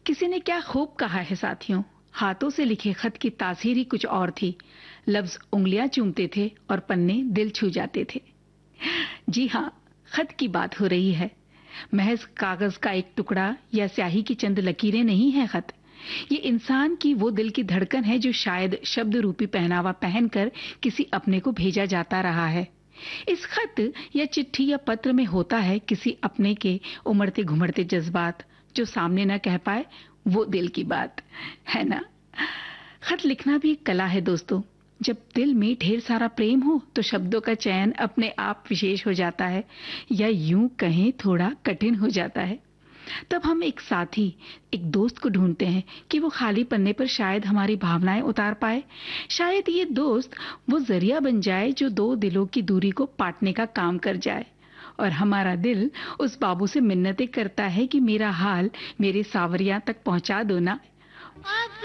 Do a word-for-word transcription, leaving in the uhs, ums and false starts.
किसी ने क्या खूब कहा है साथियों, हाथों से लिखे खत की तासीर ही कुछ और थी। लफ्ज उंगलियां चूमते थे और पन्ने दिल छू जाते थे। जी हाँ, खत की बात हो रही है। महज कागज का एक टुकड़ा या स्याही की चंद लकीरें नहीं है खत। ये इंसान की वो दिल की धड़कन है जो शायद शब्द रूपी पहनावा पहनकर किसी अपने को भेजा जाता रहा है। इस खत या चिट्ठी या पत्र में होता है किसी अपने के उमड़ते घुमड़ते जज्बात, जो सामने न कह पाए वो दिल की बात, है ना। खत लिखना भी एक कला है दोस्तों। जब दिल में ढेर सारा प्रेम हो तो शब्दों का चयन अपने आप विशेष हो जाता है, या यूं कहें थोड़ा कठिन हो जाता है। तब हम एक साथी, एक दोस्त को ढूंढते हैं कि वो खाली पन्ने पर शायद हमारी भावनाएं उतार पाए। शायद ये दोस्त वो जरिया बन जाए जो दो दिलों की दूरी को पाटने का काम कर जाए। और हमारा दिल उस बाबू से मिन्नतें करता है कि मेरा हाल मेरे सावरिया तक पहुंचा दो ना।